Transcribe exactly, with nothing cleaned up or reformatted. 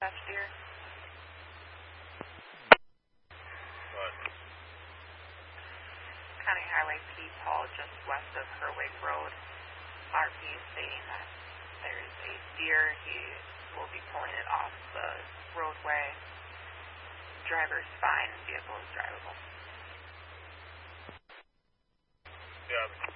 dispatch deer. What? County Highway P Paul, just west of Herwig Road. R P is stating that there is a deer. He will be pulling it off the roadway. Driver is fine. Vehicle is drivable. Yeah.